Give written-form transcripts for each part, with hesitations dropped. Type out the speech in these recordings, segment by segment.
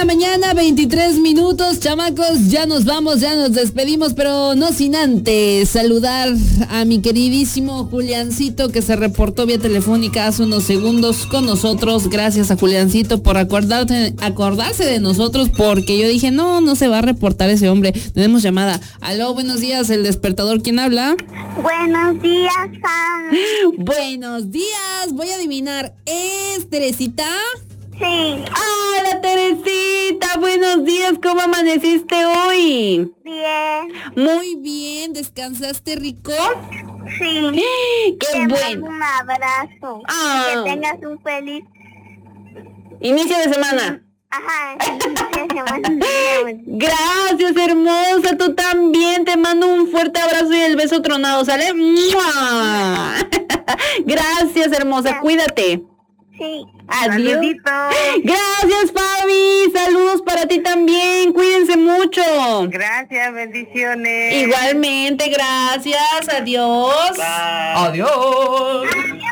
mañana, 23 minutos, chamacos, ya nos vamos, ya nos despedimos, pero no sin antes saludar a mi queridísimo Juliancito, que se reportó vía telefónica hace unos segundos con nosotros. Gracias a Juliancito por acordarse de nosotros, porque yo dije, no se va a reportar ese hombre. Tenemos llamada. Aló, buenos días, el despertador, ¿quién habla? Buenos días, Sam. Buenos días, voy a adivinar, ¿es Teresita? Sí. ¡Hola, Teresita! Buenos días, ¿cómo amaneciste hoy? Bien. Muy bien, ¿descansaste rico? Sí. ¡Qué Te bueno! mando un abrazo. Ah. Que tengas un feliz... Inicio de semana. Ajá, inicio de semana. Gracias, hermosa, tú también. Te mando un fuerte abrazo y el beso tronado, ¿sale? ¡Mua! Gracias, hermosa, cuídate. Sí. Adiós. Saludito. Gracias, Fabi. Saludos para ti también. Cuídense mucho. Gracias, bendiciones. Igualmente, gracias. Adiós. Bye. Adiós.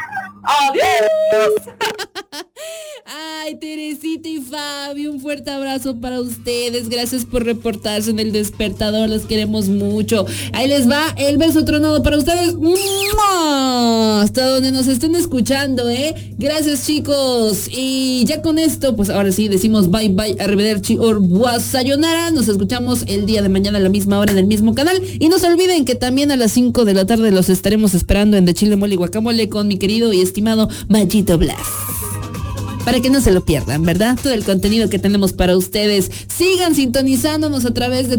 Adiós. Ay, Teresita y Fabi, un fuerte abrazo para ustedes. Gracias por reportarse en el despertador. Los queremos mucho. Ahí les va el beso tronado para ustedes. ¡Mua! Hasta donde nos estén escuchando, ¿eh? Gracias, chicos. Y ya con esto, pues ahora sí decimos bye bye, arrivederci, au revoir, sayonara. Nos escuchamos el día de mañana a la misma hora en el mismo canal. Y no se olviden que también a las 5 de la tarde los estaremos esperando en De Chile, Mole y Guacamole con mi querido y estimado Machito Blas. Para que no se lo pierdan, ¿verdad? Todo el contenido que tenemos para ustedes. Sigan sintonizándonos a través de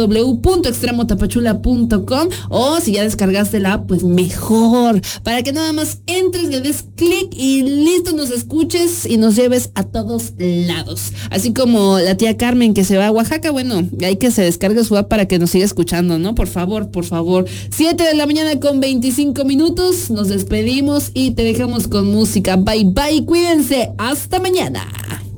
www.extremotapachula.com, o si ya descargaste la app, pues mejor. Para que nada más entres, le des clic y listo, nos escuches y nos lleves a todos lados. Así como la tía Carmen que se va a Oaxaca, bueno, hay que se descargue su app para que nos siga escuchando, ¿no? Por favor, por favor. 7 de la mañana con 25 minutos. Nos despedimos y te dejamos con música. Bye, bye. Cuídense. Hasta mañana.